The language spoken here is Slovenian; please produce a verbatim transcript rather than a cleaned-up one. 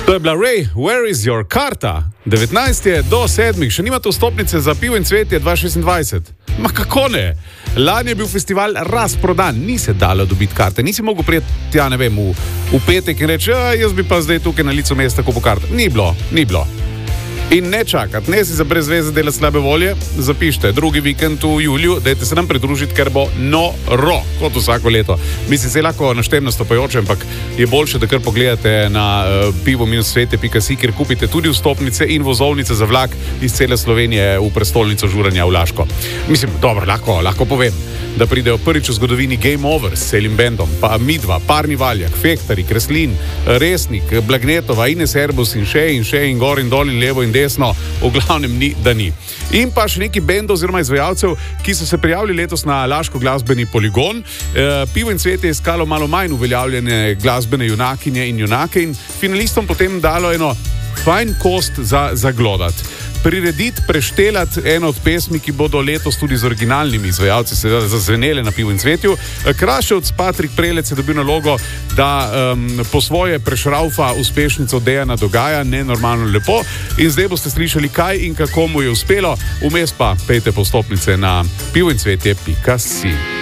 To je bila Ray, Where is your karta? devetnajstega do sedmega Še nimate vstopnice za Pivo in cvetje dva tisoč šestindvajset? Ma kako ne? Lani je bil festival razprodan, ni se dalo dobiti karte, nisi mogel prijeti tja, ne vem, v, v petek in reči, jaz bi pa zdaj tukaj na licu mesta kupil karte. Ni bilo, ni bilo. In ne čakati, ne si za brez veze delati slabe volje, zapišite drugi vikend v juliju, dajte se nam pridružiti, ker bo noro, kot vsako leto. Mislim, se lahko naštem nastopajoče, ampak je boljše, da kar pogledate na uh, pivo minus cvetje pika si, kjer kupite tudi vstopnice in vozovnice za vlak iz cele Slovenije v prestolnico žuranja v Laško. Mislim, dobro, lahko, lahko povem, da pridejo prvič v zgodovini Game Over s celim bendom, pa Midva, Parni Valjak, Fektari, Kreslin, Resnik, Blagnetova, Ines Erbus in še in še in gor in dol in levo in desno, v glavnem ni, da ni. In pa še neki bendov oziroma izvajalcev, ki so se prijavili letos na Laško glasbeni poligon. E, Pivo in cvetje je iskalo malo manj uveljavljene glasbene junakinje in junake in finalistom potem dalo eno fajn kost za zaglodati. Prirediti, preštelati eno od pesmi, ki bodo letos tudi z originalnimi izvajalci seveda zazvenele na Pivu in cvetju. Kraševc Patrik Prelec je dobil nalogo, da um, po svoje prešraufa uspešnico Dejana Dogaja, nenormalno lepo. In zdaj boste slišali, kaj in kako mu je uspelo. Vmes pa pejte po vstopnice na pivo in cvetje pika si.